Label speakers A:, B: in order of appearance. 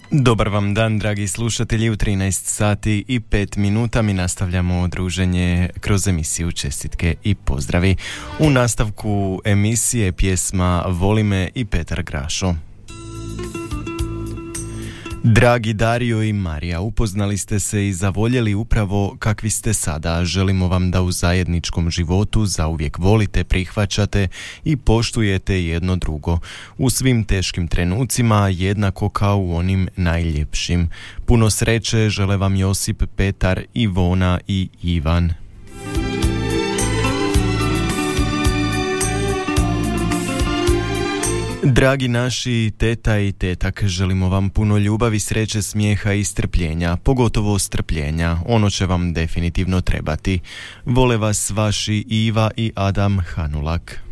A: Dobar vam dan, dragi slušatelji. U 13 sati i 5 minuta mi nastavljamo druženje kroz emisiju Čestitke i pozdravi. U nastavku emisije pjesma Voli me i Petar Grašo. Dragi Dario i Marija, upoznali ste se i zavoljeli upravo kakvi ste sada. Želimo vam da u zajedničkom životu zauvijek volite, prihvaćate i poštujete jedno drugo. U svim teškim trenucima, jednako kao u onim najljepšim. Puno sreće žele vam Josip, Petar, Ivona i Ivan. Dragi naši teta i tetak, želimo vam puno ljubavi, sreće, smijeha i strpljenja, pogotovo strpljenja, ono će vam definitivno trebati. Vole vas vaši Iva i Adam Hanulak.